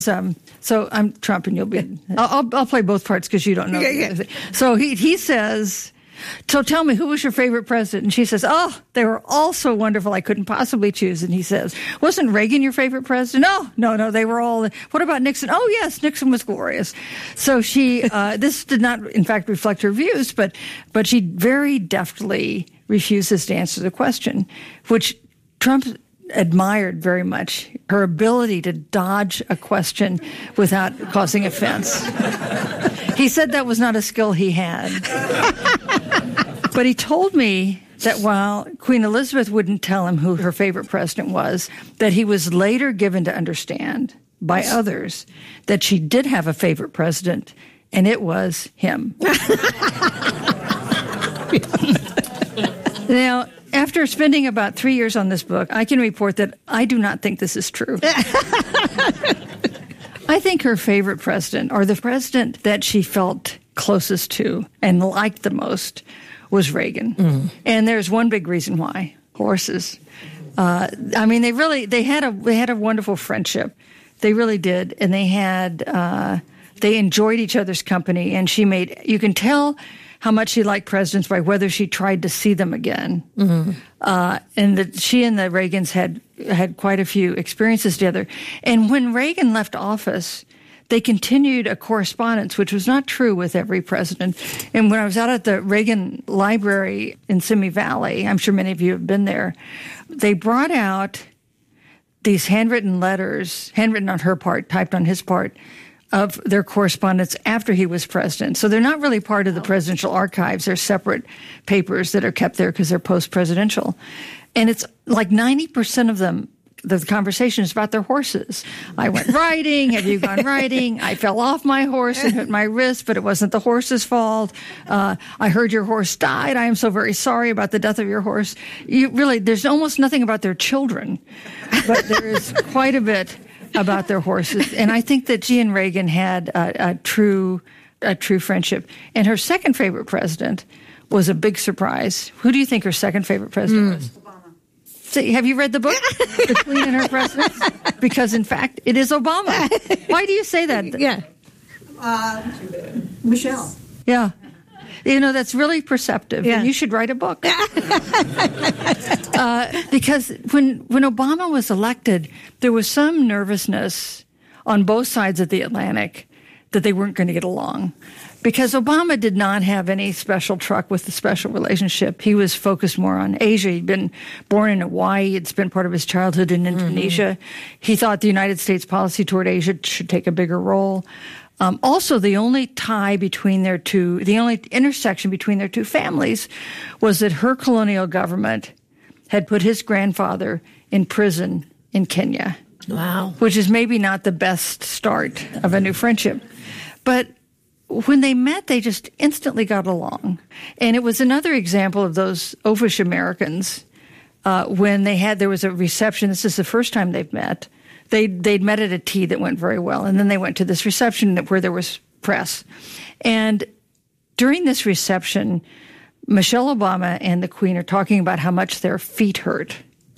So I'm Trump, and you'll be. I'll play both parts because you don't know. Yeah. So he says, "So tell me, who was your favorite president?" And she says, "Oh, they were all so wonderful, I couldn't possibly choose." And he says, "Wasn't Reagan your favorite president?" No, they were all. What about Nixon? Oh, yes, Nixon was glorious. So she, this did not, in fact, reflect her views, but she very deftly refuses to answer the question, which Trump admired very much, her ability to dodge a question without causing offense. He said that was not a skill he had. But he told me that while Queen Elizabeth wouldn't tell him who her favorite president was, that he was later given to understand by others that she did have a favorite president, and it was him. Now, after spending about 3 years on this book, I can report that I do not think this is true. I think her favorite president, or the president that she felt closest to and liked the most, was Reagan. Mm. And there's one big reason why: horses. I mean, they had a wonderful friendship. They really did, and they enjoyed each other's company. And you can tell how much she liked presidents by whether she tried to see them again. Mm-hmm. And that she and the Reagans had quite a few experiences together. And when Reagan left office, they continued a correspondence, which was not true with every president. And when I was out at the Reagan Library in Simi Valley, I'm sure many of you have been there, they brought out these handwritten letters, handwritten on her part, typed on his part, of their correspondence after he was president. So they're not really part of the presidential archives. They're separate papers that are kept there because they're post-presidential. And it's like 90% of them, the conversation is about their horses. I went riding. Have you gone riding? I fell off my horse and hit my wrist, but it wasn't the horse's fault. I heard your horse died. I am so very sorry about the death of your horse. There's almost nothing about their children, but there is quite a bit about their horses. And I think that she and Reagan had a true friendship. And her second favorite president was a big surprise. Who do you think her second favorite president was? Obama. See, have you read the book, The Queen and Her Presidents? Because, in fact, it is Obama. Why do you say that? Yeah. Michelle. Yeah. That's really perceptive. Yeah. And you should write a book. Because when Obama was elected, there was some nervousness on both sides of the Atlantic that they weren't going to get along. Because Obama did not have any special truck with the special relationship. He was focused more on Asia. He'd been born in Hawaii. He'd spent part of his childhood in Indonesia. Mm-hmm. He thought the United States policy toward Asia should take a bigger role. Also, the only the only intersection between their two families was that her colonial government had put his grandfather in prison in Kenya. Wow. Which is maybe not the best start of a new friendship. But when they met, they just instantly got along. And it was another example of those oafish Americans when there was a reception. This is the first time they've met. They'd met at a tea that went very well, and then they went to this reception where there was press. And during this reception, Michelle Obama and the Queen are talking about how much their feet hurt.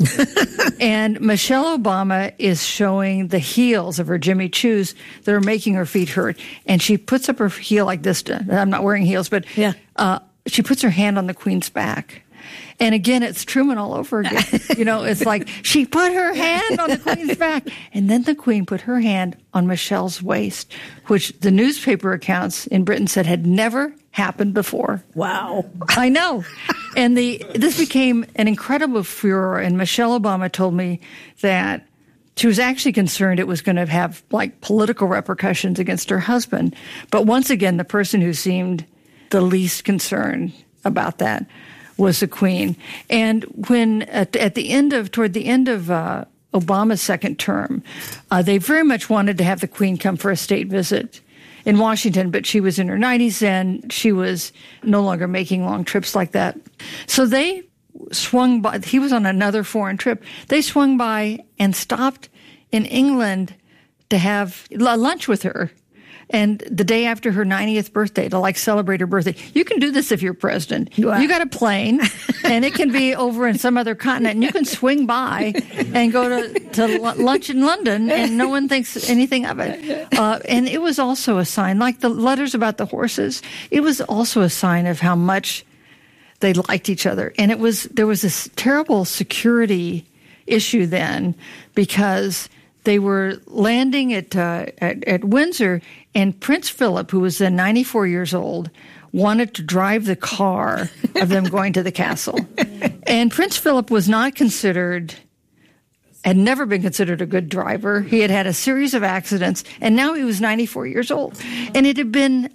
And Michelle Obama is showing the heels of her Jimmy Choos that are making her feet hurt. And she puts up her heel like this. I'm not wearing heels, but she puts her hand on the Queen's back. And again, it's Truman all over again. It's like she put her hand on the Queen's back, and then the Queen put her hand on Michelle's waist, which the newspaper accounts in Britain said had never happened before. Wow. I know. And this became an incredible furor, and Michelle Obama told me that she was actually concerned it was going to have, political repercussions against her husband. But once again, the person who seemed the least concerned about that was the Queen. And when toward the end of Obama's second term, they very much wanted to have the Queen come for a state visit in Washington, but she was in her 90s and she was no longer making long trips like that. So they swung by. He was on another foreign trip. They swung by and stopped in England to have lunch with her. and the day after her 90th birthday to like celebrate her birthday. You can do this if you're president. Wow. You got a plane, and it can be over in some other continent, and you can swing by and go to lunch in London, and no one thinks anything of it. And it was also a sign, like the letters about the horses, it was also a sign of how much they liked each other. And there was this terrible security issue then, because they were landing at Windsor, and Prince Philip, who was then 94 years old, wanted to drive the car of them going to the castle. And Prince Philip was not considered, had never been considered a good driver. He had had a series of accidents, and now he was 94 years old. And it had been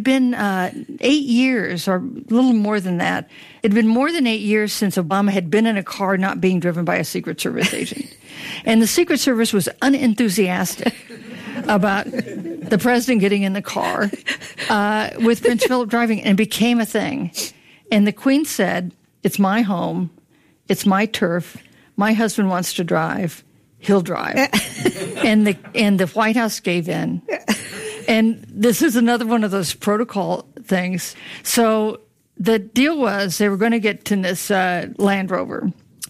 8 years, or a little more than that. It had been more than 8 years since Obama had been in a car not being driven by a Secret Service agent. And the Secret Service was unenthusiastic about the president getting in the car with Prince Philip driving, and it became a thing. And the Queen said, "It's my home. It's my turf. My husband wants to drive. He'll drive." and the White House gave in. And this is another one of those protocol things. So the deal was they were going to get in this Land Rover.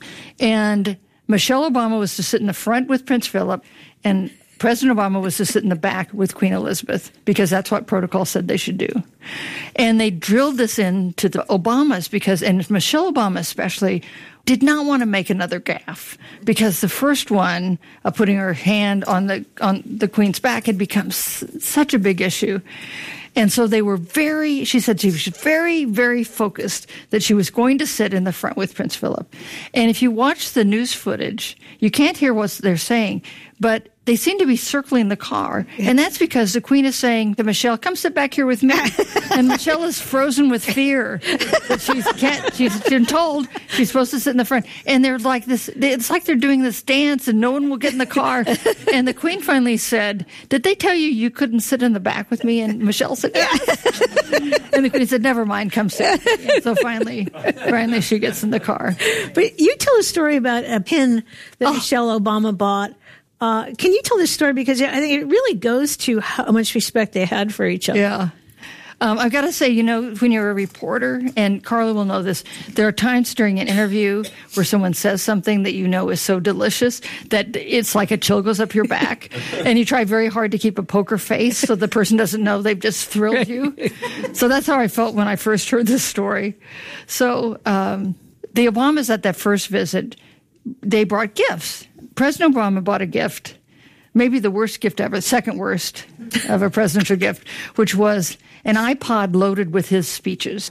And Michelle Obama was to sit in the front with Prince Philip, and President Obama was to sit in the back with Queen Elizabeth, because that's what protocol said they should do. And they drilled this into the Obamas and Michelle Obama especially, did not want to make another gaffe, because the first one of putting her hand on the Queen's back had become such a big issue. And so she said she was very, very focused that she was going to sit in the front with Prince Philip. And if you watch the news footage, you can't hear what they're saying, but they seem to be circling the car. And that's because the Queen is saying to Michelle, "Come sit back here with me." And Michelle is frozen with fear that she's been told she's supposed to sit in the front. And they're like this, it's like they're doing this dance and no one will get in the car. And the Queen finally said, "Did they tell you couldn't sit in the back with me?" And Michelle said, "Yes." And the Queen said, "Never mind, come sit." And so finally she gets in the car. But you tell a story about a pin that Michelle Obama bought. Can you tell this story? Because I think it really goes to how much respect they had for each other. Yeah. I've got to say, when you're a reporter, and Carla will know this, there are times during an interview where someone says something that you know is so delicious that it's like a chill goes up your back, and you try very hard to keep a poker face so the person doesn't know they've just thrilled you. So that's how I felt when I first heard this story. So the Obamas at that first visit, they brought gifts. President Obama bought a gift, maybe the worst gift ever, second worst of a presidential gift, which was an iPod loaded with his speeches.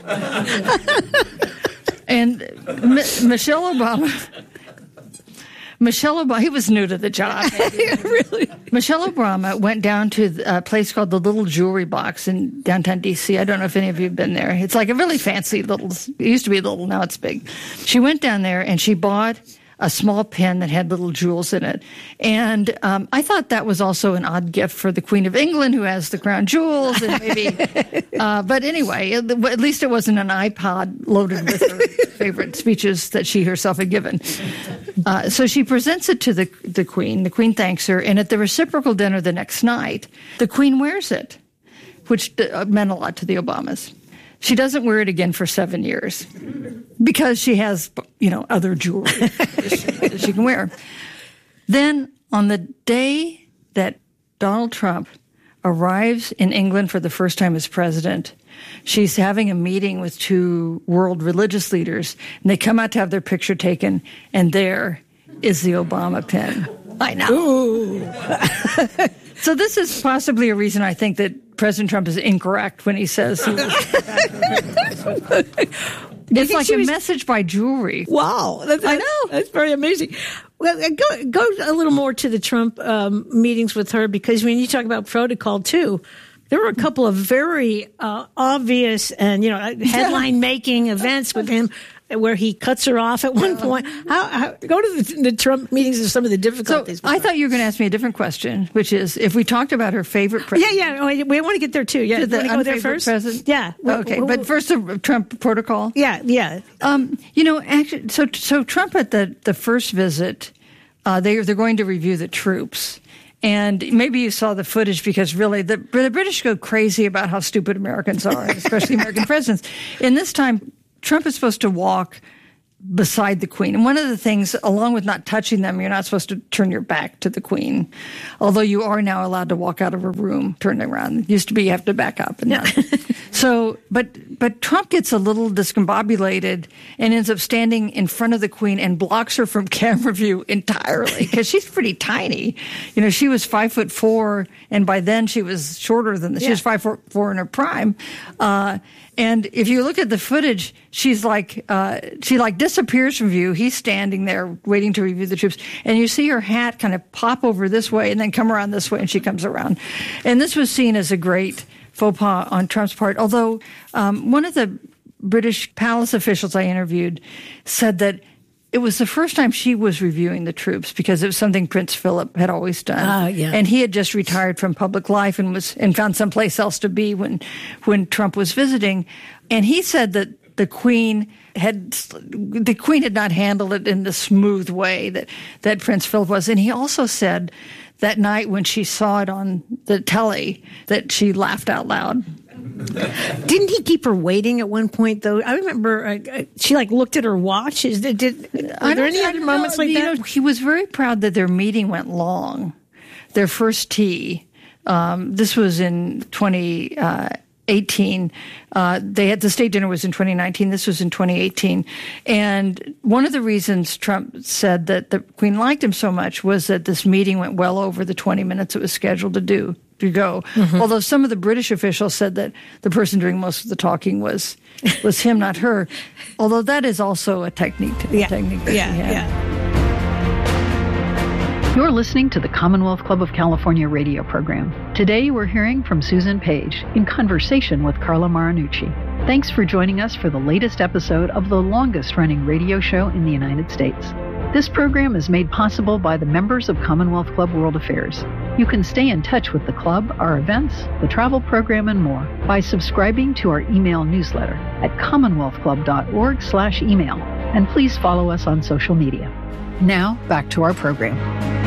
And Michelle Obama, he was new to the job. Really? Michelle Obama went down to a place called the Little Jewelry Box in downtown D.C. I don't know if any of you have been there. It's like a really fancy little, it used to be little, now it's big. She went down there and she bought a small pin that had little jewels in it. And I thought that was also an odd gift for the Queen of England, who has the crown jewels. And maybe, but anyway, at least it wasn't an iPod loaded with her favorite speeches that she herself had given. So she presents it to the Queen. The Queen thanks her. And at the reciprocal dinner the next night, the Queen wears it, which meant a lot to the Obamas. She doesn't wear it again for 7 years because she has, other jewelry that she can wear. Then on the day that Donald Trump arrives in England for the first time as president, she's having a meeting with 2 world religious leaders, and they come out to have their picture taken, and there is the Obama pin. I know. So this is possibly a reason I think that President Trump is incorrect when he says he was It's like a message by jewelry. Wow. I know. That's very amazing. Well, go a little more to the Trump meetings with her, because when you talk about protocol, too, there were a couple of very obvious and, headline-making events with him where he cuts her off at one point. Go to the Trump meetings and some of the difficulties. So I thought you were going to ask me a different question, which is if we talked about her favorite president. Yeah. We want to get there, too. Yeah. To the want to go there first? President? Yeah. Okay. But first, the Trump protocol? Yeah. Actually, so Trump at the first visit, they're going to review the troops. And maybe you saw the footage because really the British go crazy about how stupid Americans are, especially American presidents. And this time, Trump is supposed to walk beside the Queen. And one of the things, along with not touching them, you're not supposed to turn your back to the Queen. Although you are now allowed to walk out of a room, turn around. It used to be you have to back up. And so, but Trump gets a little discombobulated and ends up standing in front of the Queen and blocks her from camera view entirely because she's pretty tiny. You know, she was 5'4", and by then she was shorter than she was 5'4" in her prime. And if you look at the footage, she disappears from view. He's standing there waiting to review the troops. And you see her hat kind of pop over this way and then come around this way, and she comes around. And this was seen as a great faux pas on Trump's part. Although one of the British palace officials I interviewed said that it was the first time she was reviewing the troops because it was something Prince Philip had always done. And he had just retired from public life and found someplace else to be when Trump was visiting. And he said that the Queen had not handled it in the smooth way that Prince Philip was. And he also said that night when she saw it on the telly that she laughed out loud. Didn't he keep her waiting at one point, though? I remember she looked at her watch. Are there any other moments like that? He was very proud that their meeting went long. Their first tea. This was in 2018. The state dinner was in 2019. This was in 2018. And one of the reasons Trump said that the Queen liked him so much was that this meeting went well over the 20 minutes it was scheduled to go. Mm-hmm. Although some of the British officials said that the person doing most of the talking was him, not her. Although that is also a technique. You're listening to the Commonwealth Club of California radio program. Today we're hearing from Susan Page in conversation with Carla Marinucci. Thanks for joining us for the latest episode of the longest-running radio show in the United States. This program is made possible by the members of Commonwealth Club World Affairs. You can stay in touch with the club, our events, the travel program, and more by subscribing to our email newsletter at commonwealthclub.org/email. And please follow us on social media. Now, back to our program.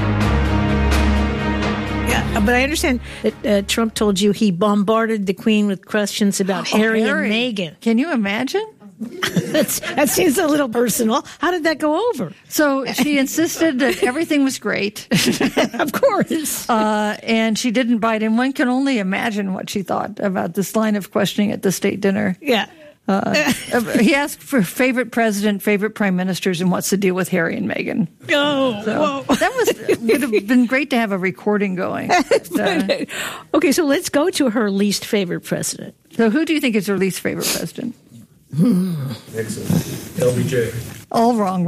Yeah, but I understand that Trump told you he bombarded the Queen with questions about Harry and Meghan. Can you imagine? That seems a little personal. How did that go over? So she insisted that everything was great. Of course. And she didn't bite him. One can only imagine what she thought about this line of questioning at the state dinner. Yeah. He asked for favorite president, favorite prime ministers, and what's the deal with Harry and Meghan. That would have been great to have a recording going. Okay, so let's go to her least favorite president. So who do you think is her least favorite president? Nixon. LBJ. All wrong.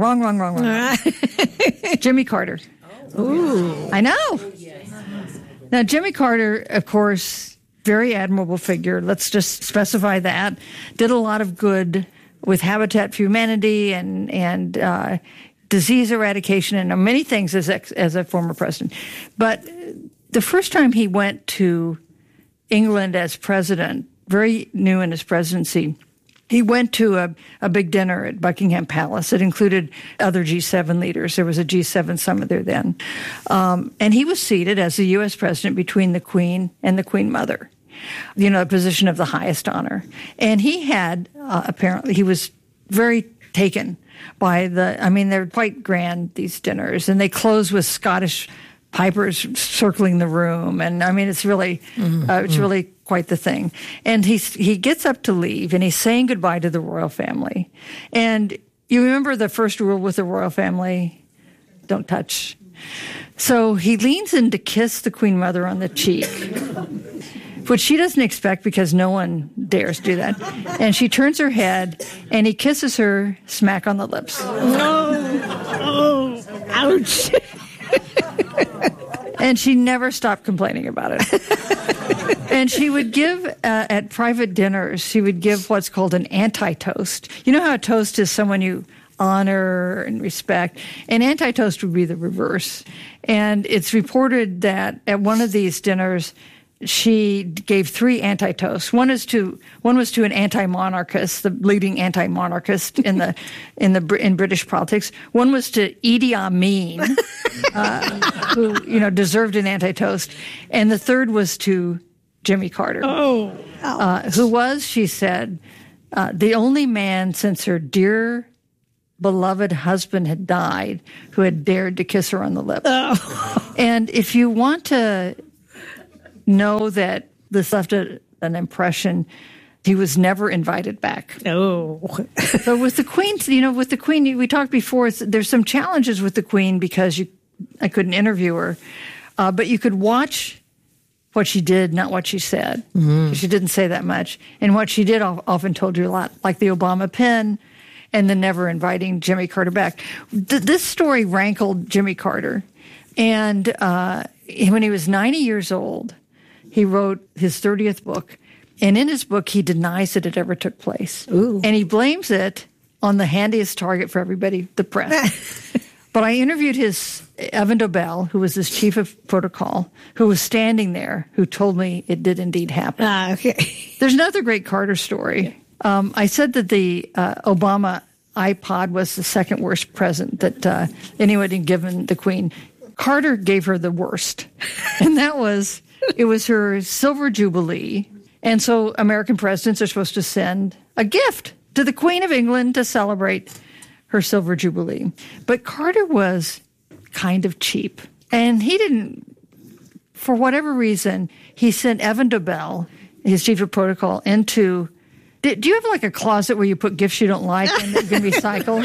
Jimmy Carter. Ooh. I know. Now, Jimmy Carter, of course, very admirable figure. Let's just specify that. Did a lot of good with Habitat for Humanity and disease eradication and many things as a former president. But the first time he went to England as president, very new in his presidency, he went to a big dinner at Buckingham Palace. It included other G7 leaders. There was a G7 summit there then. And he was seated as the U.S. president between the Queen and the Queen Mother, a position of the highest honor. And he had, apparently, he was very taken by they're quite grand, these dinners. And they close with Scottish pipers circling the room. And it's really, it's really quite the thing. And he gets up to leave, and he's saying goodbye to the royal family. And you remember the first rule with the royal family? Don't touch. So he leans in to kiss the Queen Mother on the cheek, which she doesn't expect because no one dares do that. And she turns her head, and he kisses her smack on the lips. Oh, ouch. And she never stopped complaining about it. And she would give, at private dinners, she would give what's called an anti-toast. You know how a toast is someone you honor and respect? An anti-toast would be the reverse. And it's reported that at one of these dinners, she gave 3 anti-toasts. One was to an anti-monarchist, the leading anti-monarchist in British politics. One was to Idi Amin, who deserved an anti-toast, and the third was to Jimmy Carter, who was, she said, the only man since her dear beloved husband had died who had dared to kiss her on the lips. Oh. And if you want to know that this left an impression, he was never invited back. Oh. So with the Queen, we talked before, there's some challenges with the Queen because I couldn't interview her, but you could watch what she did, not what she said. Mm-hmm. She didn't say that much. And what she did often told you a lot, like the Obama pen and the never inviting Jimmy Carter back. This story rankled Jimmy Carter. And when he was 90 years old, he wrote his 30th book. And in his book, he denies that it ever took place. Ooh. And he blames it on the handiest target for everybody, the press. But I interviewed Evan Dobell, who was his chief of protocol, who was standing there, who told me it did indeed happen. Okay. There's another great Carter story. I said that the Obama iPod was the second worst present that anyone had given the Queen. Carter gave her the worst. And it was her Silver Jubilee. And so American presidents are supposed to send a gift to the Queen of England to celebrate her Silver Jubilee. But Carter was kind of cheap. And he didn't, for whatever reason, he sent Evan Dobell, his chief of protocol, into... Do you have like a closet where you put gifts you don't like and you can recycle?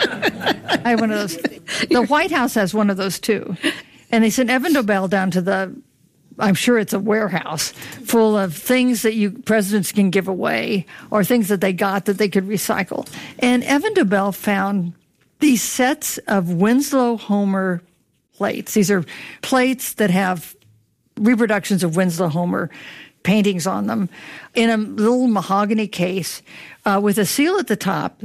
I have one of those. The White House has one of those too. And they sent Evan Dobell down to I'm sure it's a warehouse full of things that presidents can give away or things that they got that they could recycle. And Evan Dobell found these sets of Winslow Homer plates. These are plates that have reproductions of Winslow Homer paintings on them in a little mahogany case with a seal at the top,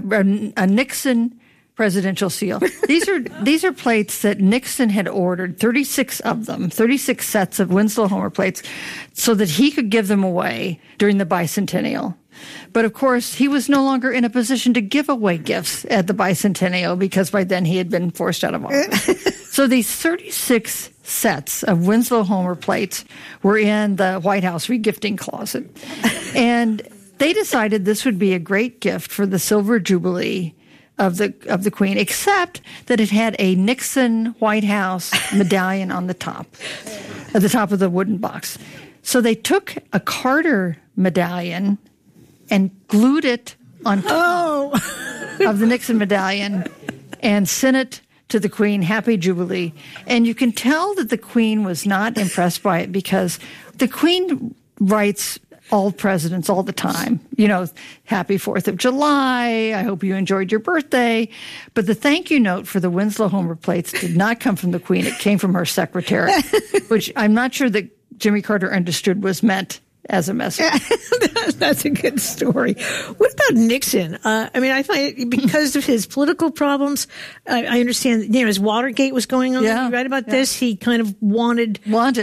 a Nixon presidential seal. These are plates that Nixon had ordered, 36 of them, 36 sets of Winslow Homer plates, so that he could give them away during the bicentennial. But of course, he was no longer in a position to give away gifts at the bicentennial because by then he had been forced out of office. So these 36 sets of Winslow Homer plates were in the White House regifting closet. And they decided this would be a great gift for the Silver Jubilee of the Queen, except that it had a Nixon White House medallion on the top, at the top of the wooden box. So they took a Carter medallion and glued it on top of the Nixon medallion and sent it to the Queen, Happy Jubilee. And you can tell that the Queen was not impressed by it because the Queen writes all presidents all the time. Happy 4th of July. I hope you enjoyed your birthday. But the thank you note for the Winslow Homer plates did not come from the Queen. It came from her secretary, which I'm not sure that Jimmy Carter understood was meant as a message. That's a good story. What about Nixon? I find because of his political problems, I understand, as Watergate was going on, you read about this, he kind of wanted,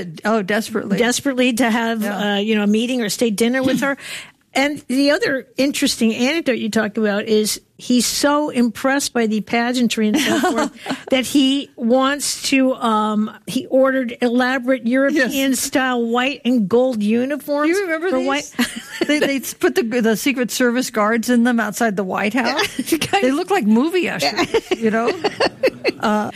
desperately to have, a meeting or state dinner with her. And the other interesting anecdote you talk about is he's so impressed by the pageantry and so forth that he wants to, he ordered elaborate European-style white and gold uniforms. You remember these? They put the Secret Service guards in them outside the White House. They look like movie ushers, but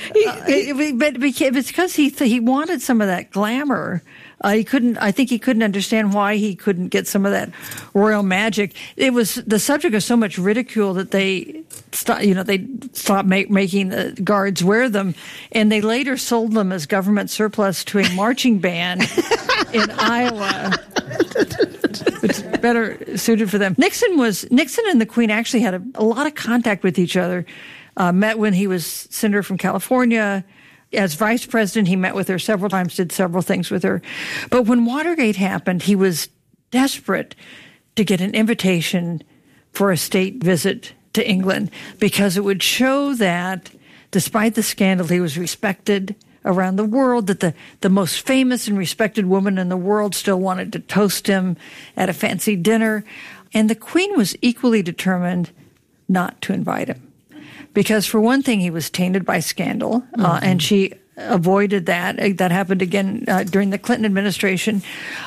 it's because he wanted some of that glamour. I think he couldn't understand why he couldn't get some of that royal magic. It was the subject of so much ridicule that they stopped making the guards wear them, and they later sold them as government surplus to a marching band in Iowa, which is better suited for them. Nixon and the Queen actually had a lot of contact with each other. Met when he was senator from California. As vice president, he met with her several times, did several things with her. But when Watergate happened, he was desperate to get an invitation for a state visit to England because it would show that despite the scandal, he was respected around the world, that the most famous and respected woman in the world still wanted to toast him at a fancy dinner. And the Queen was equally determined not to invite him. Because for one thing, he was tainted by scandal, and she avoided that. That happened again during the Clinton administration.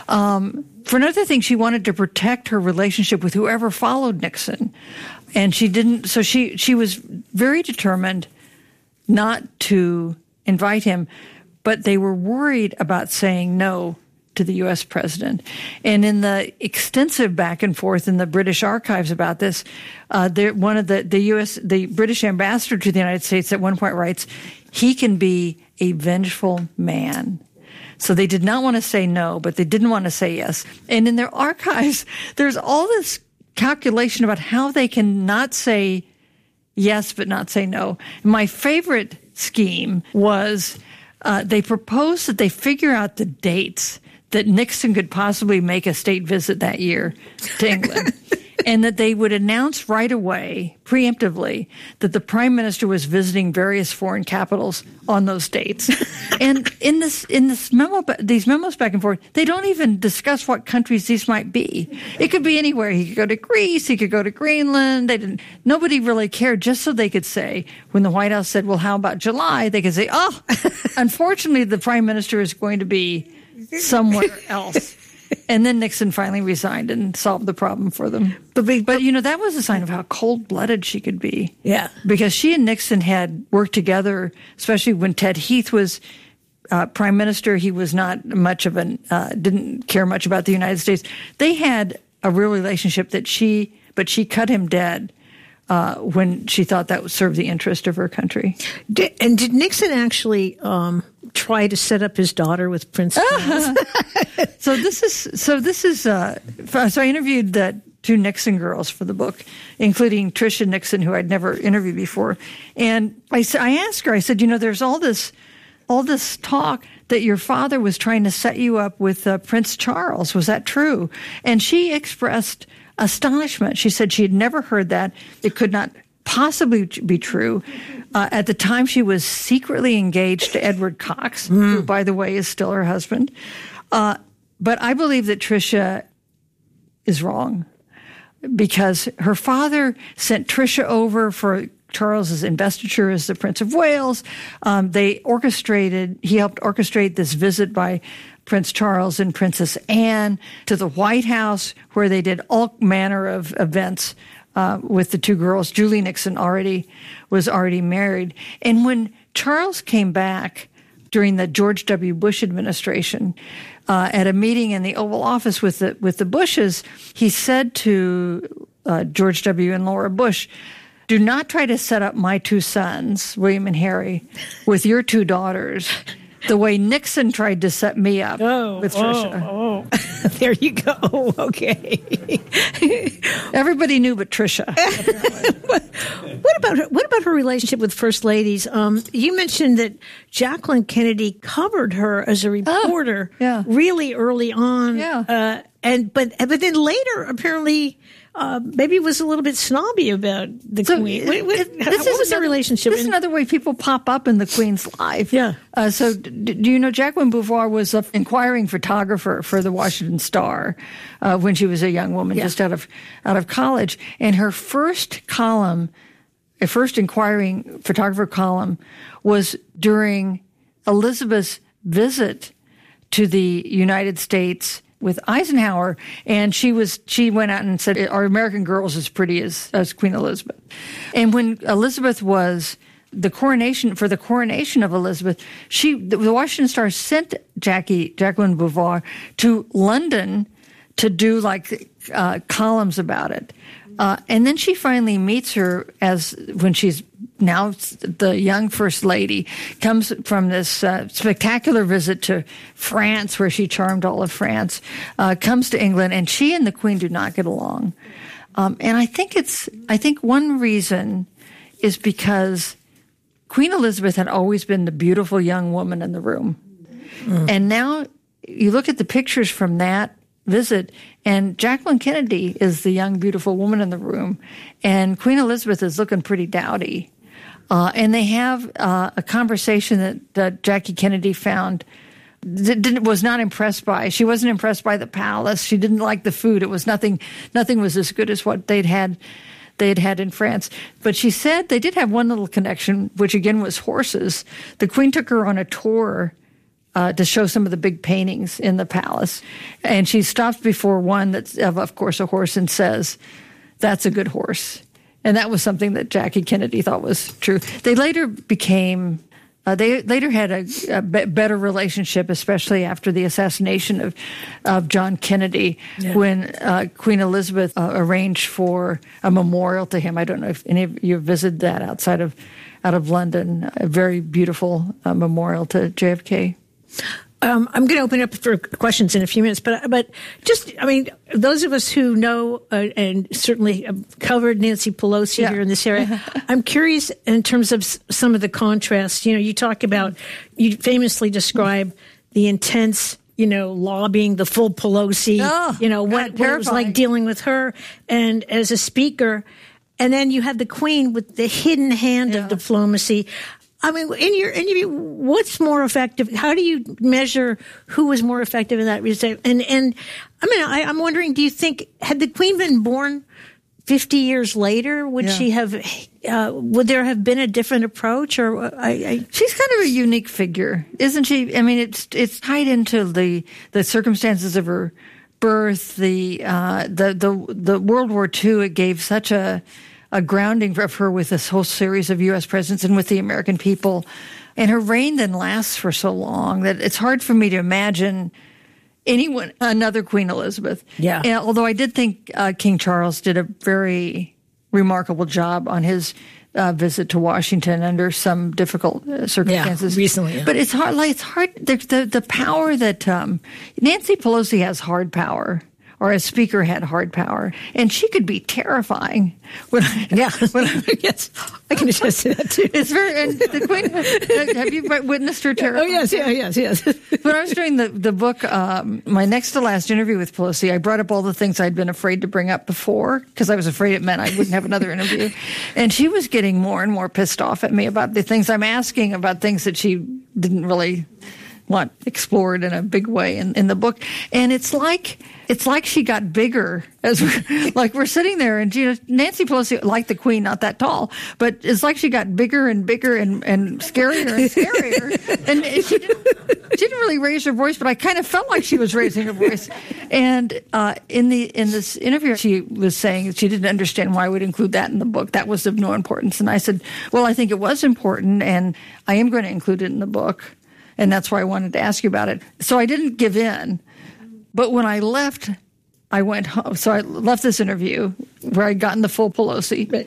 For another thing, she wanted to protect her relationship with whoever followed Nixon. And she didn't, so she was very determined not to invite him, but they were worried about saying no to the U.S. president. And in the extensive back and forth in the British archives about this, one of the British ambassador to the United States at one point writes, he can be a vengeful man. So they did not want to say no, but they didn't want to say yes. And in their archives, there's all this calculation about how they can not say yes, but not say no. My favorite scheme was they proposed that they figure out the dates that Nixon could possibly make a state visit that year to England. And that they would announce right away, preemptively, that the prime minister was visiting various foreign capitals on those dates. And in these memos back and forth, they don't even discuss what countries these might be. It could be anywhere. He could go to Greece. He could go to Greenland. Nobody really cared, just so they could say, when the White House said, well, how about July? They could say, oh, unfortunately, the prime minister is going to be somewhere else. And then Nixon finally resigned and solved the problem for them. But that was a sign of how cold-blooded she could be. Yeah. Because she and Nixon had worked together, especially when Ted Heath was prime minister. He was not much of didn't care much about the United States. They had a real relationship but she cut him dead when she thought that would serve the interest of her country. Did Nixon actually try to set up his daughter with Prince Charles? So I interviewed the two Nixon girls for the book, including Tricia Nixon, who I'd never interviewed before. And I asked her, I said, there's all this talk that your father was trying to set you up with Prince Charles. Was that true? And she expressed astonishment. She said she had never heard that. It could not possibly be true. At the time, she was secretly engaged to Edward Cox, who, by the way, is still her husband. But I believe that Tricia is wrong because her father sent Tricia over for Charles's investiture as the Prince of Wales. He helped orchestrate this visit by Prince Charles and Princess Anne to the White House, where they did all manner of events with the two girls. Julie Nixon was already married. And when Charles came back during the George W. Bush administration, at a meeting in the Oval Office with the Bushes, he said to George W. and Laura Bush, do not try to set up my two sons, William and Harry, with your two daughters, the way Nixon tried to set me up with Tricia. There you go. Okay. Everybody knew but Tricia. What about her relationship with first ladies? You mentioned that Jacqueline Kennedy covered her as a reporter really early on. Yeah. But then later, apparently, maybe was a little bit snobby about the Queen. What was their relationship? This is another way people pop up in the Queen's life. Yeah. So do you know Jacqueline Beauvoir was an inquiring photographer for the Washington Star when she was a young woman, just out of college. And her first inquiring photographer column was during Elizabeth's visit to the United States with Eisenhower, and she went out and said, "Are American girls as pretty as Queen Elizabeth?" And when Elizabeth was the coronation of Elizabeth, the Washington Star sent Jacqueline Beauvoir to London to do columns about it. And then she finally meets her when she's now the young First Lady, comes from this spectacular visit to France, where she charmed all of France, comes to England, and she and the Queen do not get along. And I think one reason is because Queen Elizabeth had always been the beautiful young woman in the room. And now you look at the pictures from that visit, and Jacqueline Kennedy is the young, beautiful woman in the room, and Queen Elizabeth is looking pretty dowdy. And they have a conversation that Jackie Kennedy found was not impressed by. She wasn't impressed by the palace. She didn't like the food. It was nothing was as good as what they'd had in France. But she said they did have one little connection, which again was horses. The Queen took her on a tour to show some of the big paintings in the palace. And she stops before one that's, of course, a horse and says, "That's a good horse." And that was something that Jackie Kennedy thought was true. They later became... they later had a better relationship, especially after the assassination of John Kennedy, when Queen Elizabeth arranged for a memorial to him. I don't know if any of you visited that out of London, a very beautiful memorial to JFK. I'm going to open up for questions in a few minutes, but just, I mean, those of us who know and certainly covered Nancy Pelosi here in this area, I'm curious in terms of some of the contrasts. You know, you talk about, you famously describe the intense, lobbying, the full Pelosi, what it was like dealing with her and as a speaker. And then you have the Queen with the hidden hand of diplomacy. I mean, in your view, what's more effective? How do you measure who was more effective in that respect? And I mean, I'm wondering, do you think, had the Queen been born 50 years later, would she have? Would there have been a different approach? Or she's kind of a unique figure, isn't she? I mean, it's tied into the circumstances of her birth, the World War II. It gave such a grounding of her with this whole series of U.S. presidents and with the American people. And her reign then lasts for so long that it's hard for me to imagine another Queen Elizabeth. Yeah. And although I did think King Charles did a very remarkable job on his visit to Washington under some difficult circumstances. Recently. Yeah. But it's hard. The power that Nancy Pelosi has hard power. Or as Speaker had hard power, and she could be terrifying. Yes, I can attest to that too. It's very. And the Queen, have you witnessed her terrifying? Oh yes. When I was doing the book, my next to last interview with Pelosi, I brought up all the things I'd been afraid to bring up before because I was afraid it meant I wouldn't have another interview, and she was getting more and more pissed off at me about the things I'm asking about things that she didn't really want explored in a big way in the book. And it's like she got bigger as we're sitting there, and Nancy Pelosi, like the Queen, not that tall, but it's like she got bigger and bigger and scarier and scarier. And she didn't really raise her voice, but I kind of felt like she was raising her voice. And in this interview, she was saying that she didn't understand why I would include that in the book. That was of no importance. And I said, well, I think it was important, and I am going to include it in the book. And that's why I wanted to ask you about it. So I didn't give in. But when I left, I went home. So I left this interview where I'd gotten the full Pelosi. Right.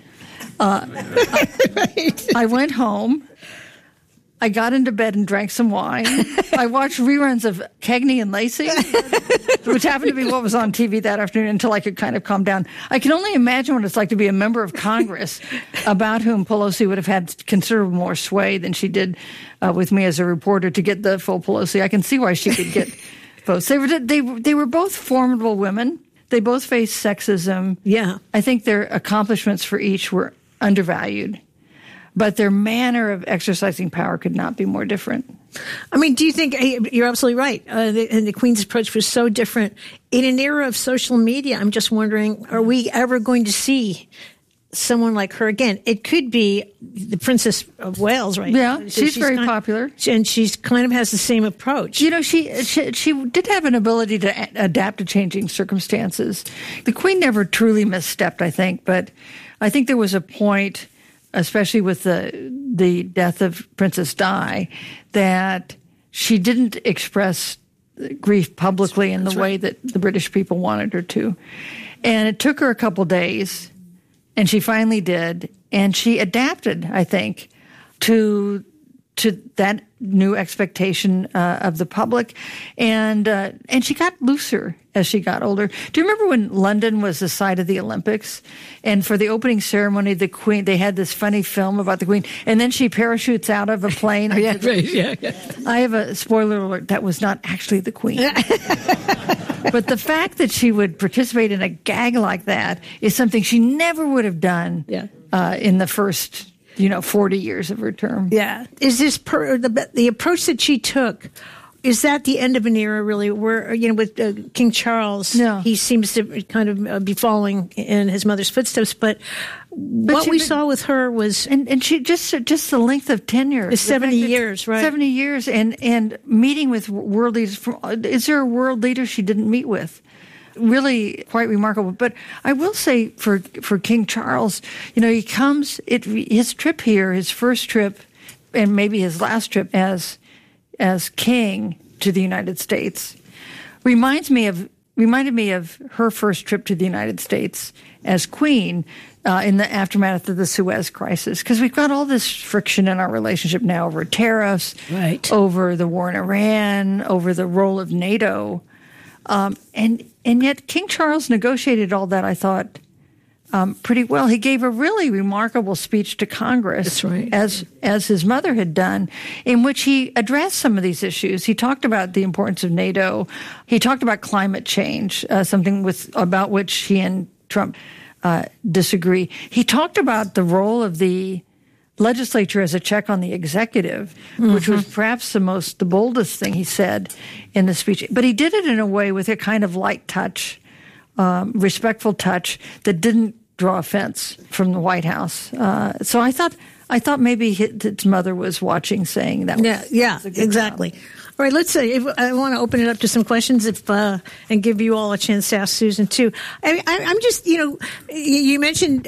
I went home. I got into bed and drank some wine. I watched reruns of Cagney and Lacey, which happened to be what was on TV that afternoon until I could kind of calm down. I can only imagine what it's like to be a member of Congress about whom Pelosi would have had considerable more sway than she did with me as a reporter to get the full Pelosi. I can see why she could get votes. They were both formidable women. They both faced sexism. Yeah. I think their accomplishments for each were undervalued. But their manner of exercising power could not be more different. I mean, do you think you're absolutely right? And the Queen's approach was so different in an era of social media. I'm just wondering, are we ever going to see someone like her again? It could be the Princess of Wales, right? Yeah, she's very popular, and she's kind of has the same approach. She did have an ability to adapt to changing circumstances. The Queen never truly misstepped, I think, but I think there was a point, especially with the death of Princess Di, that she didn't express grief publicly in the way that the British people wanted her to. And it took her a couple days, and she finally did. And she adapted, I think, to that new expectation of the public. And she got looser as she got older. Do you remember when London was the site of the Olympics? And for the opening ceremony, the Queen, they had this funny film about the Queen, and then she parachutes out of a plane. Oh, yeah, right, yeah. I have a spoiler alert, that was not actually the Queen. But the fact that she would participate in a gag like that is something she never would have done in the first 40 years of her term. Yeah. Is this the approach that she took? Is that the end of an era, really, where, with King Charles, he seems to kind of be following in his mother's footsteps, but what we saw with her was... And she just the length of tenure. 70 years, right? 70 years, and meeting with world leaders. Is there a world leader she didn't meet with? Really quite remarkable. But I will say for King Charles, he comes, his trip here, his first trip, and maybe his last trip as king to the United States, reminded me of her first trip to the United States as queen in the aftermath of the Suez Crisis, because we've got all this friction in our relationship now over tariffs, right, over the war in Iran, over the role of NATO, and yet King Charles negotiated all that, I thought, pretty well. He gave a really remarkable speech to Congress, that's right, as his mother had done, in which he addressed some of these issues. He talked about the importance of NATO. He talked about climate change, something about which he and Trump disagree. He talked about the role of the legislature as a check on the executive, which was perhaps the boldest thing he said in the speech. But he did it in a way with a kind of light touch, respectful touch that didn't draw offense from the White House. So I thought maybe his mother was watching, saying that. Yeah, exactly. Job. All right, let's say I want to open it up to some questions, and give you all a chance to ask Susan too. I'm just, you mentioned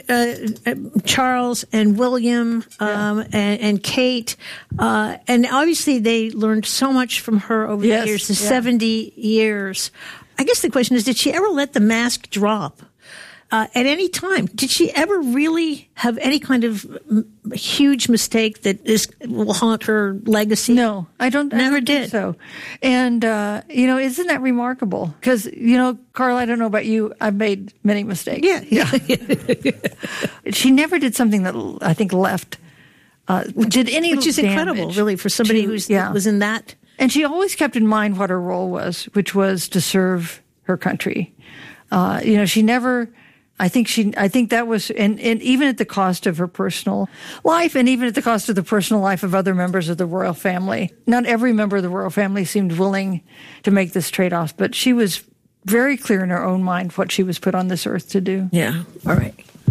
Charles and William and Kate, and obviously they learned so much from her over the years, 70 years. I guess the question is, did she ever let the mask drop? At any time, did she ever really have any kind of huge mistake that will haunt her legacy? No, I don't. Never I don't did. Think so, and isn't that remarkable? Because Carl, I don't know about you, I've made many mistakes. Yeah. She never did something that I think left did any, which is incredible, really, for somebody who was in that. And she always kept in mind what her role was, which was to serve her country. She never. I think that was, and even at the cost of her personal life, and even at the cost of the personal life of other members of the royal family. Not every member of the royal family seemed willing to make this trade-off, but she was very clear in her own mind what she was put on this earth to do. Yeah. All right.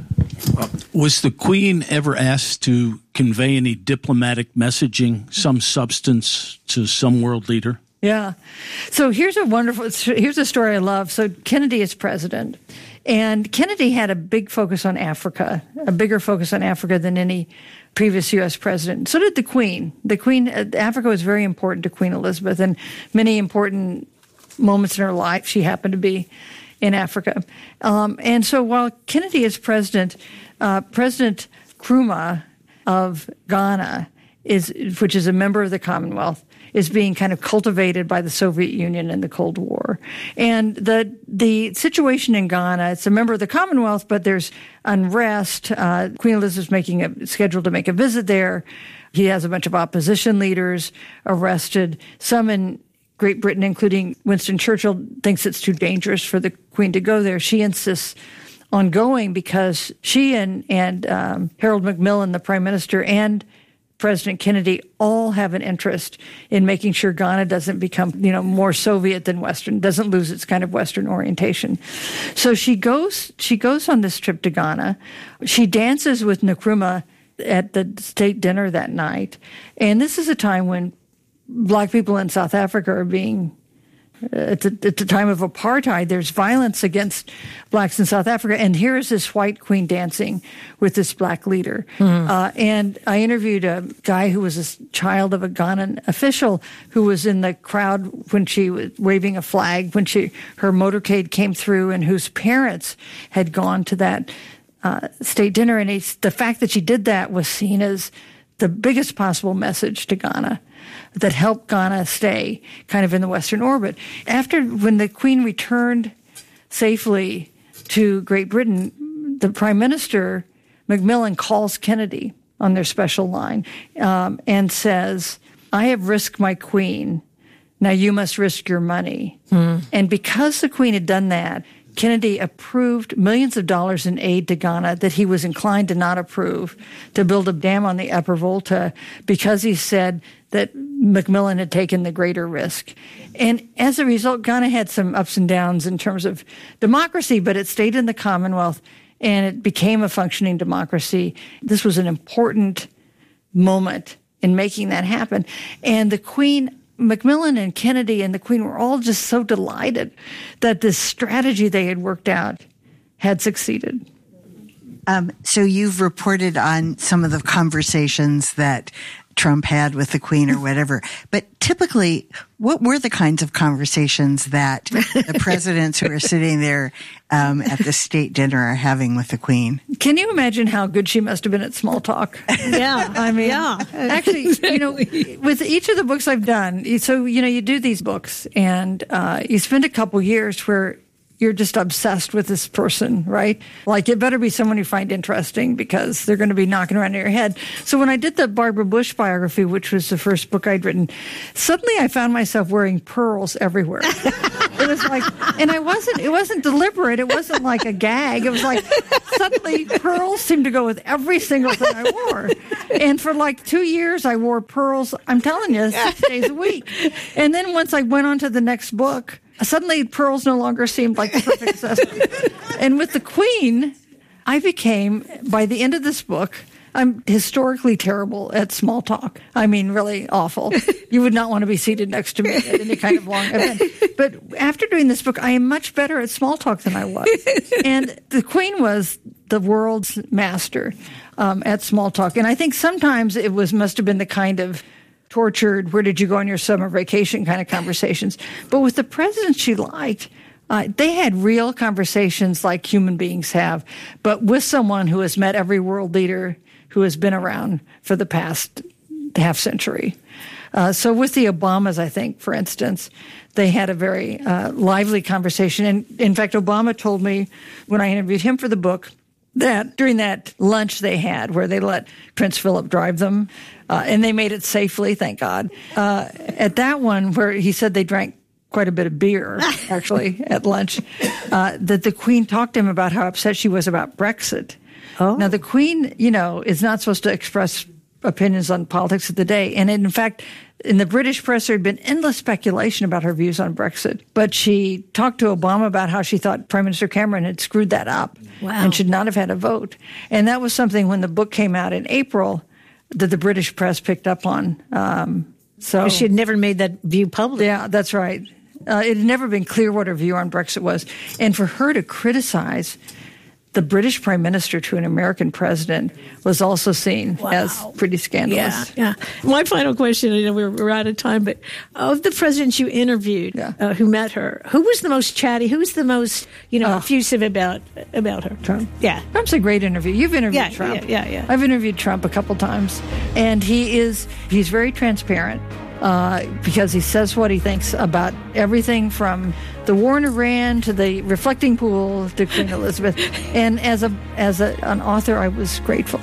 Was the Queen ever asked to convey any diplomatic messaging, some substance to some world leader? Yeah. So here's a story I love. So Kennedy is president. And Kennedy had a big focus on Africa, a bigger focus on Africa than any previous U.S. president. So did the Queen. Africa was very important to Queen Elizabeth, and many important moments in her life, she happened to be in Africa. And so while Kennedy is president, President Nkrumah of Ghana, which is a member of the Commonwealth, is being kind of cultivated by the Soviet Union in the Cold War. And the situation in Ghana, it's a member of the Commonwealth, but there's unrest. Queen Elizabeth's scheduled to make a visit there. He has a bunch of opposition leaders arrested, some in Great Britain, including Winston Churchill, thinks it's too dangerous for the Queen to go there. She insists on going because she and Harold Macmillan, the Prime Minister, and President Kennedy all have an interest in making sure Ghana doesn't become, more Soviet than Western, doesn't lose its kind of Western orientation. So she goes on this trip to Ghana. She dances with Nkrumah at the state dinner that night. And this is a time when Black people in South Africa are being, at the time of apartheid, there's violence against blacks in South Africa. And here is this white queen dancing with this black leader. Mm-hmm. And I interviewed a guy who was a child of a Ghanaian official who was in the crowd when she was waving a flag, when her motorcade came through, and whose parents had gone to that state dinner. And the fact that she did that was seen as the biggest possible message to Ghana that helped Ghana stay kind of in the Western orbit. When the Queen returned safely to Great Britain, the Prime Minister, Macmillan, calls Kennedy on their special line and says, "I have risked my Queen. Now you must risk your money." And because the Queen had done that, Kennedy approved millions of dollars in aid to Ghana that he was inclined to not approve, to build a dam on the Upper Volta, because he said that Macmillan had taken the greater risk. And as a result, Ghana had some ups and downs in terms of democracy, but it stayed in the Commonwealth and it became a functioning democracy. This was an important moment in making that happen. And the Queen, Macmillan and Kennedy and the Queen were all just so delighted that this strategy they had worked out had succeeded. So you've reported on some of the conversations that Trump had with the Queen or whatever. But typically, what were the kinds of conversations that the presidents who are sitting there at the state dinner are having with the Queen? Can you imagine how good she must have been at small talk? Yeah. I mean, yeah. Actually, with each of the books I've done, so, you do these books and you spend a couple years where you're just obsessed with this person, right? Like, it better be someone you find interesting because they're going to be knocking around in your head. So when I did the Barbara Bush biography, which was the first book I'd written, suddenly I found myself wearing pearls everywhere. It was like, and it wasn't deliberate. It wasn't like a gag. It was like, suddenly pearls seemed to go with every single thing I wore. And for like 2 years, I wore pearls, I'm telling you, 6 days a week. And then once I went on to the next book, suddenly pearls no longer seemed like the perfect accessory. And with the Queen, I became, by the end of this book, I'm historically terrible at small talk. I mean, really awful. You would not want to be seated next to me at any kind of long event. But after doing this book, I am much better at small talk than I was. And the Queen was the world's master at small talk. And I think sometimes it must have been the kind of tortured, where did you go on your summer vacation kind of conversations. But with the president she liked, they had real conversations like human beings have, but with someone who has met every world leader who has been around for the past half century. So with the Obamas, I think, for instance, they had a very lively conversation. And in fact, Obama told me when I interviewed him for the book that during that lunch they had where they let Prince Philip drive them, and they made it safely, thank God. At that one where he said they drank quite a bit of beer, actually, at lunch, that the Queen talked to him about how upset she was about Brexit. Oh. Now, the Queen, is not supposed to express opinions on politics of the day. And in fact, in the British press, there had been endless speculation about her views on Brexit. But she talked to Obama about how she thought Prime Minister Cameron had screwed that up and should not have had a vote. And that was something when the book came out in April that the British press picked up on. So she had never made that view public. Yeah, that's right. It had never been clear what her view on Brexit was. And for her to criticize the British prime minister to an American president was also seen as pretty scandalous. Yeah. My final question, we're out of time, but of the presidents you interviewed who met her, who was the most chatty? Who was the most, effusive about her? Trump. Yeah. Trump's a great interview. You've interviewed Trump. Yeah. I've interviewed Trump a couple times, and he's very transparent. Because he says what he thinks about everything from the war in Iran to the reflecting pool to Queen Elizabeth. And as an author, I was grateful.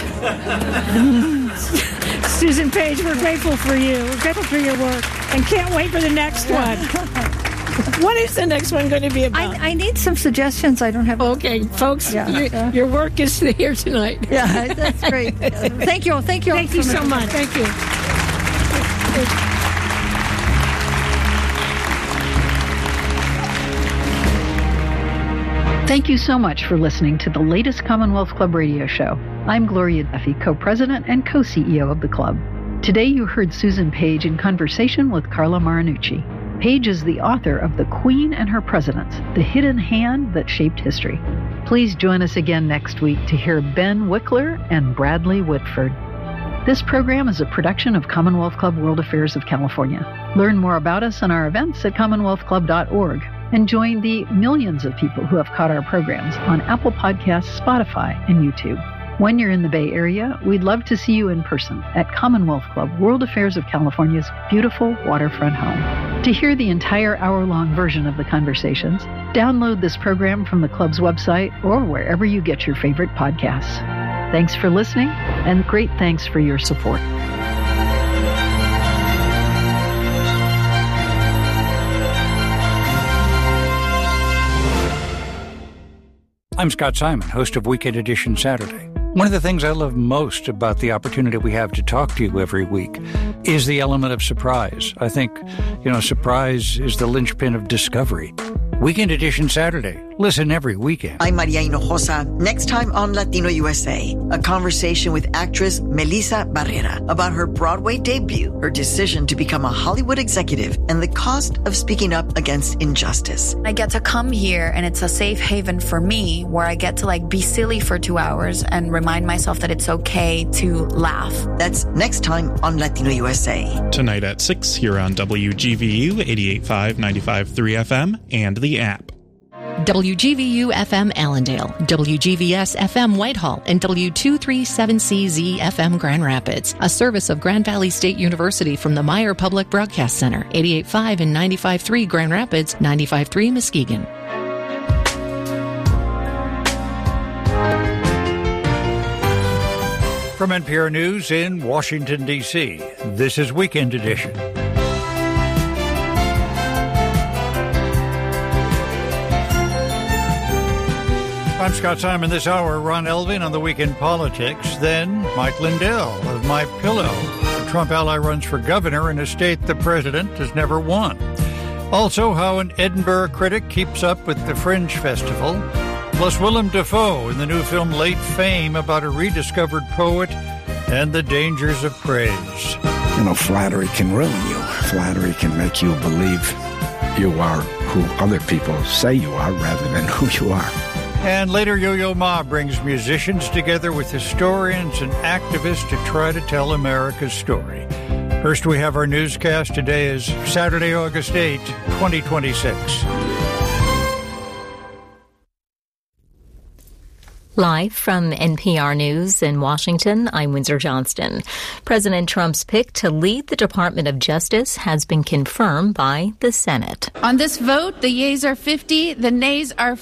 Susan Page, we're grateful for you. We're grateful for your work and can't wait for the next one. What is the next one going to be about? I need some suggestions. I don't have. Okay, folks, your work is here tonight. Yeah, that's great. Thank you all. Thank you so much. Thank you. Thank you so much for listening to the latest Commonwealth Club radio show. I'm Gloria Duffy, co-president and co-CEO of the club. Today you heard Susan Page in conversation with Carla Marinucci. Page is the author of The Queen and Her Presidents, The Hidden Hand That Shaped History. Please join us again next week to hear Ben Wickler and Bradley Whitford. This program is a production of Commonwealth Club World Affairs of California. Learn more about us and our events at commonwealthclub.org and join the millions of people who have caught our programs on Apple Podcasts, Spotify, and YouTube. When you're in the Bay Area, we'd love to see you in person at Commonwealth Club World Affairs of California's beautiful waterfront home. To hear the entire hour-long version of the conversations, download this program from the club's website or wherever you get your favorite podcasts. Thanks for listening, and great thanks for your support. I'm Scott Simon, host of Weekend Edition Saturday. One of the things I love most about the opportunity we have to talk to you every week is the element of surprise. I think, surprise is the linchpin of discovery. Weekend Edition Saturday. Listen every weekend. I'm Maria Hinojosa. Next time on Latino USA, a conversation with actress Melissa Barrera about her Broadway debut, her decision to become a Hollywood executive, and the cost of speaking up against injustice. I get to come here, and it's a safe haven for me where I get to be silly for 2 hours and remind myself that it's okay to laugh. That's next time on Latino USA. Tonight at 6 here on WGVU 88.5, 95.3 FM and the app. WGVU FM Allendale, WGVS FM Whitehall, and W237CZ FM Grand Rapids, a service of Grand Valley State University from the Meyer Public Broadcast Center, 88.5 and 95.3 Grand Rapids, 95.3 Muskegon. From NPR News in Washington, D.C., this is Weekend Edition. I'm Scott Simon. This hour, Ron Elving on the Weekend Politics. Then Mike Lindell of My Pillow. The Trump ally runs for governor in a state the president has never won. Also, how an Edinburgh critic keeps up with the Fringe Festival. Plus, Willem Dafoe in the new film Late Fame about a rediscovered poet and the dangers of praise. Flattery can ruin you. Flattery can make you believe you are who other people say you are rather than who you are. And later, Yo-Yo Ma brings musicians together with historians and activists to try to tell America's story. First, we have our newscast. Today is Saturday, August 8, 2026. Live from NPR News in Washington, I'm Windsor Johnston. President Trump's pick to lead the Department of Justice has been confirmed by the Senate. On this vote, the yeas are 50, the nays are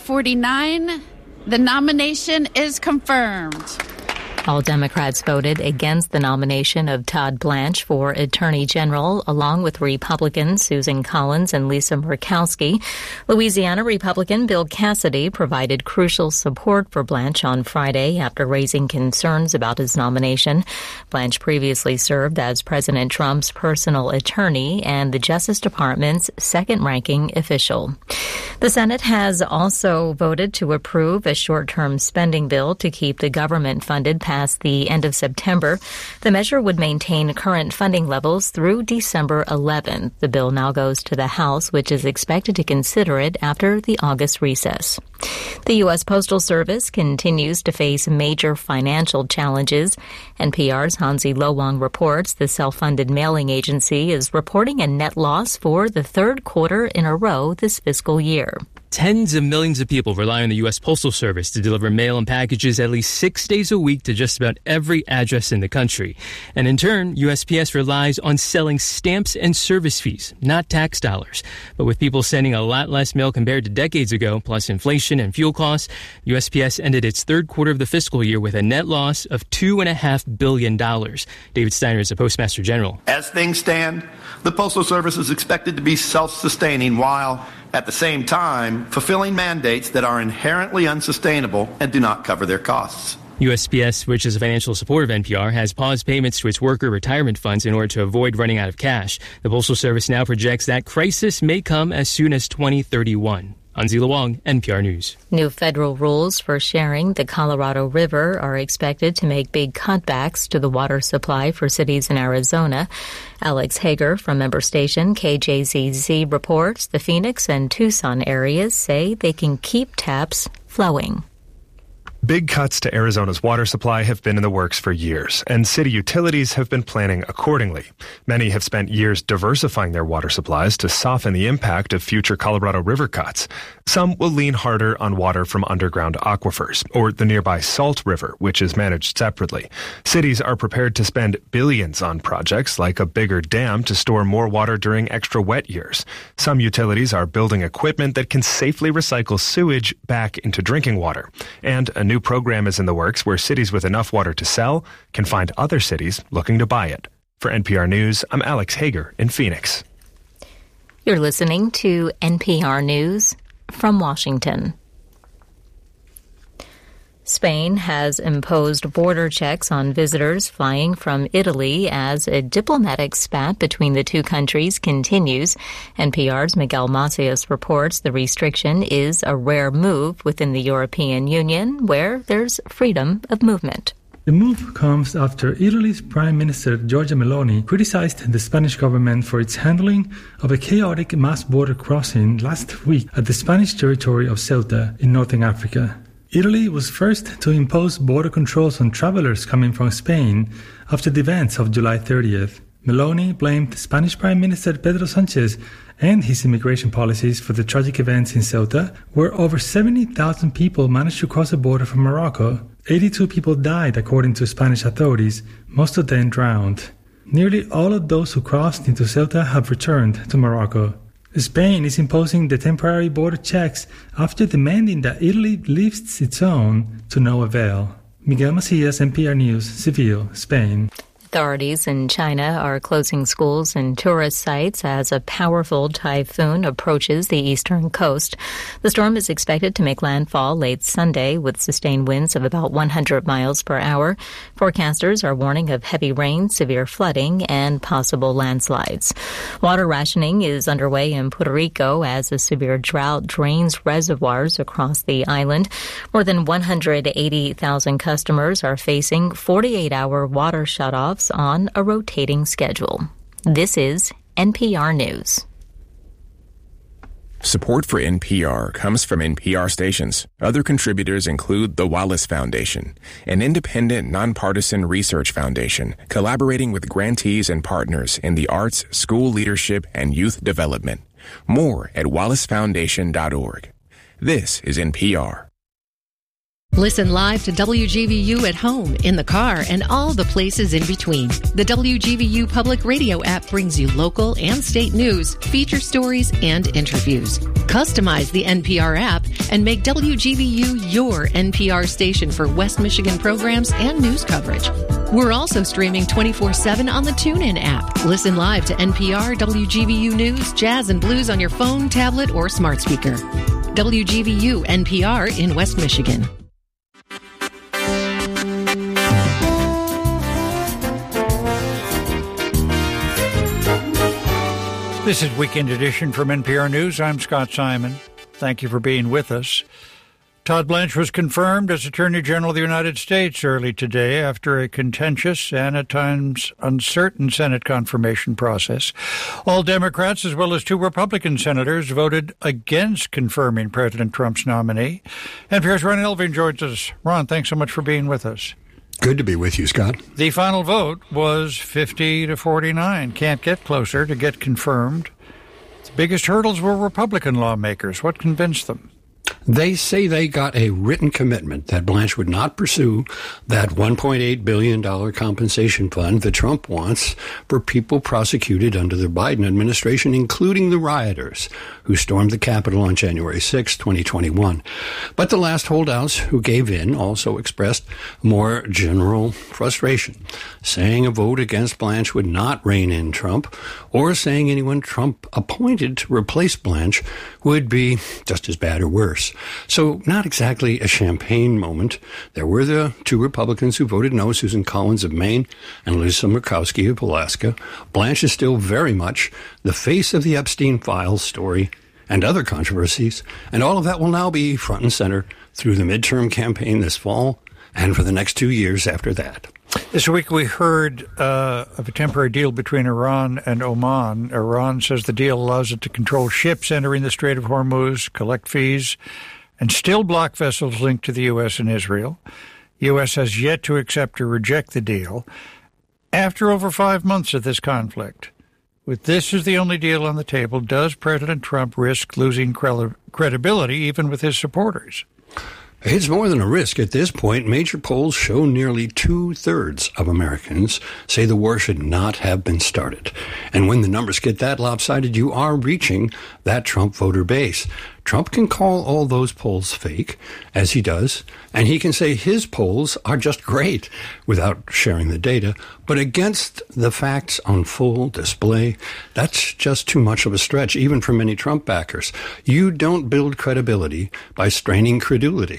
49. The nomination is confirmed. All Democrats voted against the nomination of Todd Blanche for Attorney General, along with Republicans Susan Collins and Lisa Murkowski. Louisiana Republican Bill Cassidy provided crucial support for Blanche on Friday after raising concerns about his nomination. Blanche previously served as President Trump's personal attorney and the Justice Department's second-ranking official. The Senate has also voted to approve a short-term spending bill to keep the government funded past the end of September. The measure would maintain current funding levels through December 11th. The bill now goes to the House, which is expected to consider it after the August recess. The U.S. Postal Service continues to face major financial challenges. NPR's Hansi Lo-Wang reports the self-funded mailing agency is reporting a net loss for the third quarter in a row this fiscal year. Tens of millions of people rely on the U.S. Postal Service to deliver mail and packages at least 6 days a week to just about every address in the country. And in turn, USPS relies on selling stamps and service fees, not tax dollars. But with people sending a lot less mail compared to decades ago, plus inflation and fuel costs, USPS ended its third quarter of the fiscal year with a net loss of $2.5 billion. David Steiner is the Postmaster General. As things stand, the Postal Service is expected to be self-sustaining while, at the same time, fulfilling mandates that are inherently unsustainable and do not cover their costs. USPS, which is a financial support of NPR, has paused payments to its worker retirement funds in order to avoid running out of cash. The Postal Service now projects that crisis may come as soon as 2031. Hansi Lo-Wang, NPR News. New federal rules for sharing the Colorado River are expected to make big cutbacks to the water supply for cities in Arizona. Alex Hager from member station KJZZ reports the Phoenix and Tucson areas say they can keep taps flowing. Big cuts to Arizona's water supply have been in the works for years, and city utilities have been planning accordingly. Many have spent years diversifying their water supplies to soften the impact of future Colorado River cuts. Some will lean harder on water from underground aquifers, or the nearby Salt River, which is managed separately. Cities are prepared to spend billions on projects like a bigger dam to store more water during extra wet years. Some utilities are building equipment that can safely recycle sewage back into drinking water. And a new program is in the works where cities with enough water to sell can find other cities looking to buy it. For NPR News, I'm Alex Hager in Phoenix. You're listening to NPR News from Washington. Spain has imposed border checks on visitors flying from Italy as a diplomatic spat between the two countries continues. NPR's Miguel Macias reports the restriction is a rare move within the European Union, where there's freedom of movement. The move comes after Italy's Prime Minister Giorgia Meloni criticized the Spanish government for its handling of a chaotic mass border crossing last week at the Spanish territory of Ceuta in northern Africa. Italy was first to impose border controls on travelers coming from Spain after the events of July 30th. Meloni blamed Spanish Prime Minister Pedro Sanchez and his immigration policies for the tragic events in Ceuta, where over 70,000 people managed to cross the border from Morocco. 82 people died, according to Spanish authorities, most of them drowned. Nearly all of those who crossed into Ceuta have returned to Morocco. Spain is imposing the temporary border checks after demanding that Italy lifts its own to no avail. Miguel Macias, NPR News, Seville, Spain. Authorities in China are closing schools and tourist sites as a powerful typhoon approaches the eastern coast. The storm is expected to make landfall late Sunday with sustained winds of about 100 miles per hour. Forecasters are warning of heavy rain, severe flooding, and possible landslides. Water rationing is underway in Puerto Rico as a severe drought drains reservoirs across the island. More than 180,000 customers are facing 48-hour water shutoffs on a rotating schedule. This is NPR News. Support for NPR comes from NPR stations. Other contributors include the Wallace Foundation, an independent, nonpartisan research foundation collaborating with grantees and partners in the arts, school leadership, and youth development. More at wallacefoundation.org. This is NPR. Listen live to WGVU at home, in the car, and all the places in between. The WGVU Public Radio app brings you local and state news, feature stories, and interviews. Customize the NPR app and make WGVU your NPR station for West Michigan programs and news coverage. We're also streaming 24/7 on the TuneIn app. Listen live to NPR, WGVU News, jazz, and blues on your phone, tablet, or smart speaker. WGVU NPR in West Michigan. This is Weekend Edition from NPR News. I'm Scott Simon. Thank you for being with us. Todd Blanche was confirmed as Attorney General of the United States early today after a contentious and at times uncertain Senate confirmation process. All Democrats, as well as 2 Republican senators, voted against confirming President Trump's nominee. NPR's Ron Elving joins us. Ron, thanks so much for being with us. Good to be with you, Scott. The final vote was 50-49. Can't get closer to get confirmed. The biggest hurdles were Republican lawmakers. What convinced them? They say they got a written commitment that Blanche would not pursue that $1.8 billion compensation fund that Trump wants for people prosecuted under the Biden administration, including the rioters who stormed the Capitol on January 6, 2021. But the last holdouts who gave in also expressed more general frustration, saying a vote against Blanche would not rein in Trump, or saying anyone Trump appointed to replace Blanche would be just as bad or worse. So not exactly a champagne moment. There were the 2 Republicans who voted no, Susan Collins of Maine and Lisa Murkowski of Alaska. Blanche is still very much the face of the Epstein files story and other controversies, and all of that will now be front and center through the midterm campaign this fall and for the next 2 years after that. This week we heard of a temporary deal between Iran and Oman. Iran says the deal allows it to control ships entering the Strait of Hormuz, collect fees, and still block vessels linked to the U.S. and Israel. U.S. has yet to accept or reject the deal. After over 5 months of this conflict, with this as the only deal on the table, does President Trump risk losing credibility even with his supporters? It's more than a risk at this point. Major polls show nearly 2/3 of Americans say the war should not have been started. And when the numbers get that lopsided, you are reaching that Trump voter base. Trump can call all those polls fake, as he does, and he can say his polls are just great without sharing the data. But against the facts on full display, that's just too much of a stretch, even for many Trump backers. You don't build credibility by straining credulity.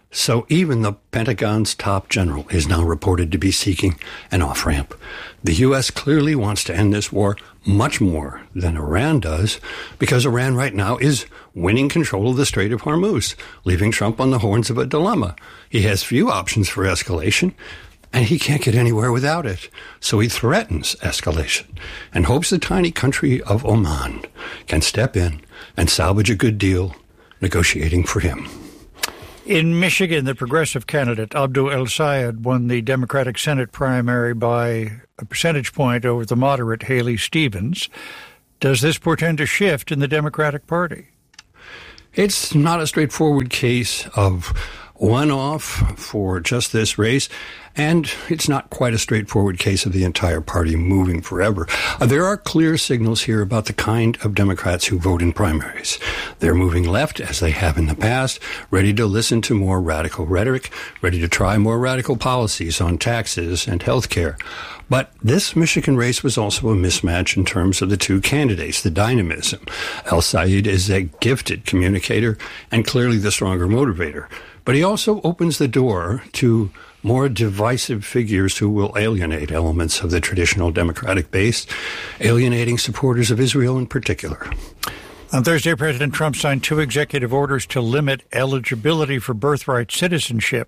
So even the Pentagon's top general is now reported to be seeking an off-ramp. The U.S. clearly wants to end this war much more than Iran does, because Iran right now is winning control of the Strait of Hormuz, leaving Trump on the horns of a dilemma. He has few options for escalation, and he can't get anywhere without it. So he threatens escalation and hopes the tiny country of Oman can step in and salvage a good deal, negotiating for him. In Michigan, the progressive candidate Abdul El-Sayed won the Democratic Senate primary by a percentage point over the moderate Haley Stevens. Does this portend a shift in the Democratic Party? It's not a straightforward case of one-off for just this race, and it's not quite a straightforward case of the entire party moving forever. There are clear signals here about the kind of Democrats who vote in primaries. They're moving left, as they have in the past, ready to listen to more radical rhetoric, ready to try more radical policies on taxes and health care. But this Michigan race was also a mismatch in terms of the two candidates, the dynamism. El-Sayed is a gifted communicator and clearly the stronger motivator. But he also opens the door to more divisive figures who will alienate elements of the traditional Democratic base, alienating supporters of Israel in particular. On Thursday, President Trump signed 2 executive orders to limit eligibility for birthright citizenship.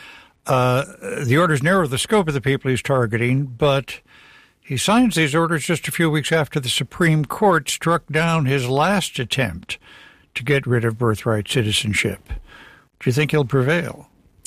The orders narrow the scope of the people he's targeting, but he signs these orders just a few weeks after the Supreme Court struck down his last attempt to get rid of birthright citizenship. Do you think he'll prevail?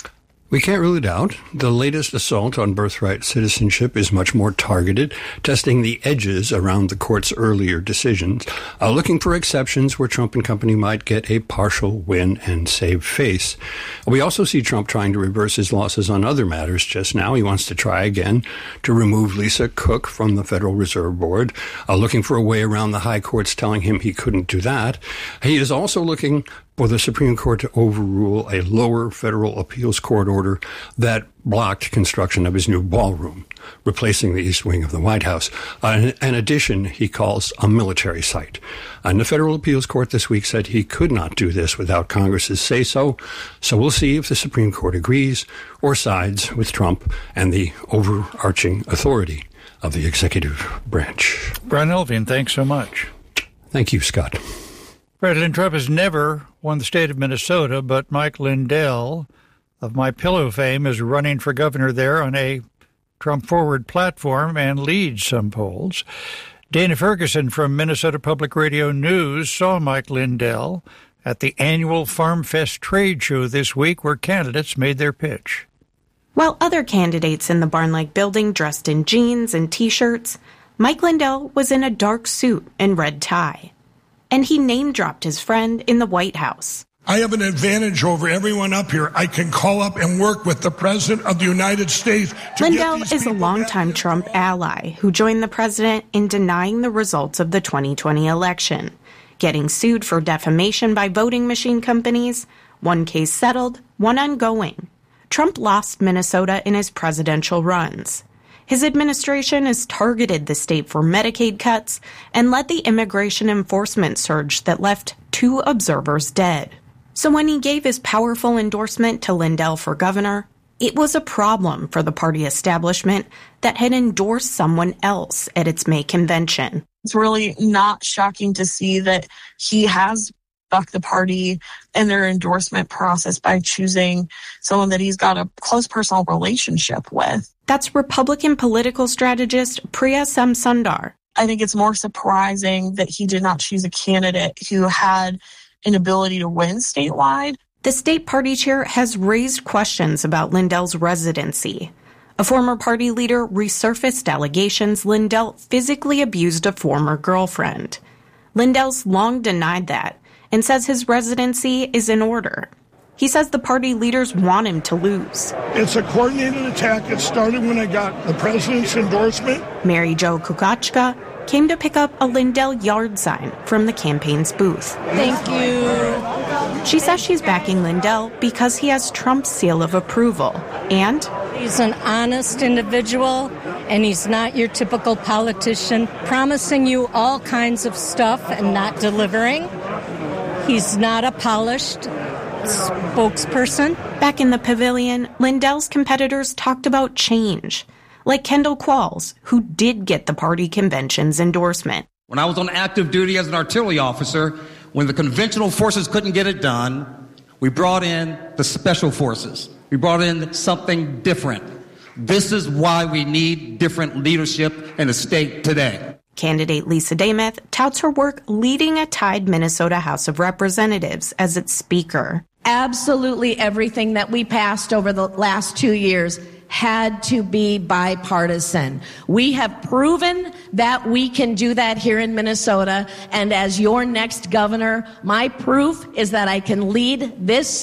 We can't rule it out. The latest assault on birthright citizenship is much more targeted, testing the edges around the court's earlier decisions, looking for exceptions where Trump and company might get a partial win and save face. We also see Trump trying to reverse his losses on other matters just now. He wants to try again to remove Lisa Cook from the Federal Reserve Board, looking for a way around the high courts telling him he couldn't do that. He is also looking for the Supreme Court to overrule a lower federal appeals court order that blocked construction of his new ballroom, replacing the east wing of the White House. An addition he calls a military site. And the federal appeals court this week said he could not do this without Congress's say-so. So we'll see if the Supreme Court agrees or sides with Trump and the overarching authority of the executive branch. Ron Elving, thanks so much. Thank you, Scott. President Trump has never won the state of Minnesota, but Mike Lindell of MyPillow fame is running for governor there on a Trump forward platform and leads some polls. Dana Ferguson from Minnesota Public Radio News saw Mike Lindell at the annual Farm Fest trade show this week where candidates made their pitch. While other candidates in the Barn-like building dressed in jeans and T-shirts, Mike Lindell was in a dark suit and red tie. And he name-dropped his friend in the White House. I have an advantage over everyone up here. I can call up and work with the President of the United States. Lindell is a longtime Trump ally who joined the president in denying the results of the 2020 election, getting sued for defamation by voting machine companies, one case settled, one ongoing. Trump lost Minnesota in his presidential runs. His administration has targeted the state for Medicaid cuts and led the immigration enforcement surge that left 2 observers dead. So when he gave his powerful endorsement to Lindell for governor, it was a problem for the party establishment that had endorsed someone else at its May convention. It's really not shocking to see that he has bucked the party and their endorsement process by choosing someone that he's got a close personal relationship with. That's Republican political strategist Priya Samsundar. I think it's more surprising that he did not choose a candidate who had an ability to win statewide. The state party chair has raised questions about Lindell's residency. A former party leader resurfaced allegations Lindell physically abused a former girlfriend. Lindell's long denied that and says his residency is in order. He says the party leaders want him to lose. It's a coordinated attack. It started when I got the president's endorsement. Mary Jo Kukachka came to pick up a Lindell yard sign from the campaign's booth. Thank you. She says she's backing Lindell because he has Trump's seal of approval. And he's an honest individual, and he's not your typical politician promising you all kinds of stuff and not delivering. He's not a polished spokesperson. Back in the pavilion, Lindell's competitors talked about change, like Kendall Qualls, who did get the party convention's endorsement. When I was on active duty as an artillery officer, when the conventional forces couldn't get it done, we brought in the special forces. We brought in something different. This is why we need different leadership in the state today. Candidate Lisa Demuth touts her work leading a tied Minnesota House of Representatives as its speaker. Absolutely everything that we passed over the last 2 years had to be bipartisan. We have proven that we can do that here in Minnesota, and as your next governor, my proof is that I can lead this